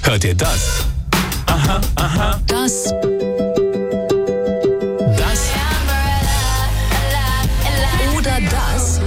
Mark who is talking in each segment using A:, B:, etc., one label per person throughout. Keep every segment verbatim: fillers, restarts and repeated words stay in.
A: Hört ihr das? Aha, aha.
B: Das.
A: Das.
B: Oder das.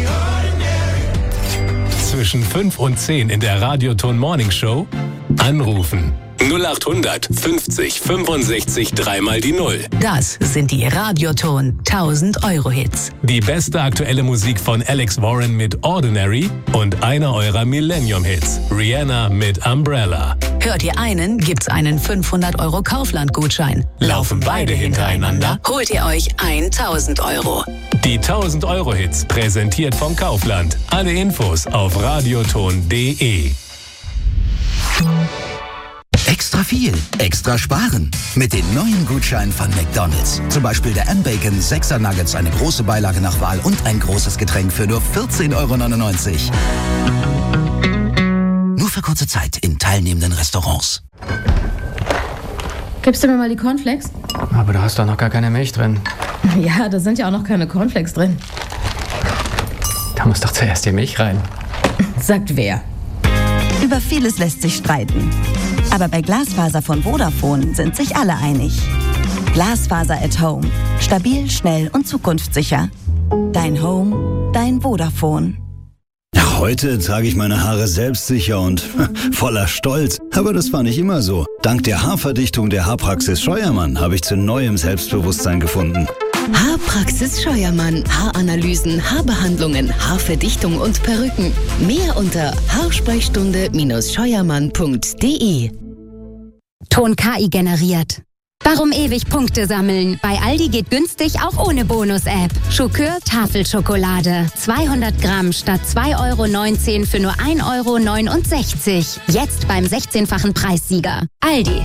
A: Zwischen fünf und zehn in der Radioton Morning Show anrufen. null acht hundert fünfzig fünfundsechzig dreimal die Null.
B: Das sind die Radioton tausend Euro Hits.
A: Die beste aktuelle Musik von Alex Warren mit Ordinary und einer eurer Millennium-Hits, Rihanna mit Umbrella.
B: Hört ihr einen, gibt's einen fünfhundert Euro Kaufland-Gutschein.
A: Laufen beide hintereinander,
B: holt ihr euch tausend Euro.
A: Die tausend Euro Hits, präsentiert vom Kaufland. Alle Infos auf radioton punkt de.
C: Extra viel, extra sparen. Mit den neuen Gutscheinen von McDonald's. Zum Beispiel der M-Bacon sechser Nuggets, eine große Beilage nach Wahl und ein großes Getränk für nur vierzehn Euro neunundneunzig. Nur für kurze Zeit in teilnehmenden Restaurants.
D: Gibst du mir mal die Cornflakes?
E: Aber da hast doch noch gar keine Milch drin.
D: Ja, da sind ja auch noch keine Cornflakes drin.
E: Da muss doch zuerst die Milch rein.
D: Sagt wer?
F: Über vieles lässt sich streiten. Aber bei Glasfaser von Vodafone sind sich alle einig. Glasfaser at Home. Stabil, schnell und zukunftssicher. Dein Home, dein Vodafone.
G: Heute trage ich meine Haare selbstsicher und voller Stolz. Aber das war nicht immer so. Dank der Haarverdichtung der Haarpraxis Scheuermann habe ich zu neuem Selbstbewusstsein gefunden.
H: Haarpraxis Scheuermann. Haaranalysen, Haarbehandlungen, Haarverdichtung und Perücken. Mehr unter haarsprechstunde Scheuermann punkt de.
I: Ton K I generiert. Warum ewig Punkte sammeln? Bei Aldi geht günstig auch ohne Bonus-App. Schokör Tafelschokolade. zweihundert Gramm statt zwei Euro neunzehn für nur ein Euro neunundsechzig. Jetzt beim sechzehnfachen Preissieger. Aldi.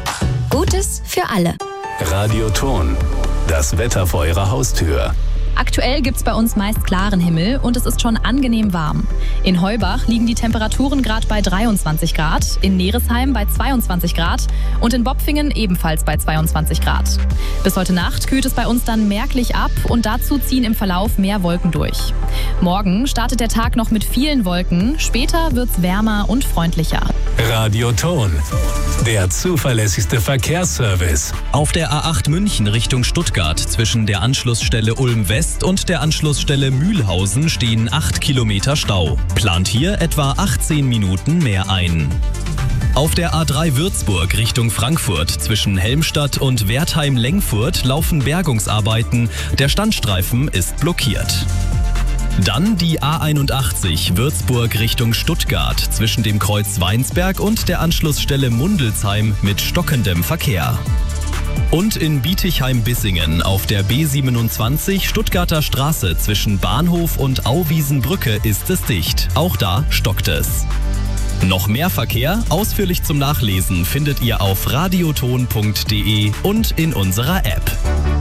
I: Gutes für alle.
A: Radioton. Das Wetter vor eurer Haustür.
J: Aktuell gibt's bei uns meist klaren Himmel und es ist schon angenehm warm. In Heubach liegen die Temperaturen gerade bei dreiundzwanzig Grad, in Neresheim bei zweiundzwanzig Grad und in Bopfingen ebenfalls bei zweiundzwanzig Grad. Bis heute Nacht kühlt es bei uns dann merklich ab und dazu ziehen im Verlauf mehr Wolken durch. Morgen startet der Tag noch mit vielen Wolken, später wird's wärmer und freundlicher.
A: Radioton. Der zuverlässigste Verkehrsservice.
K: Auf der A acht München Richtung Stuttgart zwischen der Anschlussstelle Ulm West und der Anschlussstelle Mühlhausen stehen acht Kilometer Stau. Plant hier etwa achtzehn Minuten mehr ein. Auf der A drei Würzburg Richtung Frankfurt zwischen Helmstadt und Wertheim-Lengfurt laufen Bergungsarbeiten. Der Standstreifen ist blockiert. Dann die A einundachtzig Würzburg Richtung Stuttgart zwischen dem Kreuz Weinsberg und der Anschlussstelle Mundelsheim mit stockendem Verkehr. Und in Bietigheim-Bissingen auf der B siebenundzwanzig Stuttgarter Straße zwischen Bahnhof und Auwiesenbrücke ist es dicht. Auch da stockt es. Noch mehr Verkehr, ausführlich zum Nachlesen, findet ihr auf radioton punkt de und in unserer App.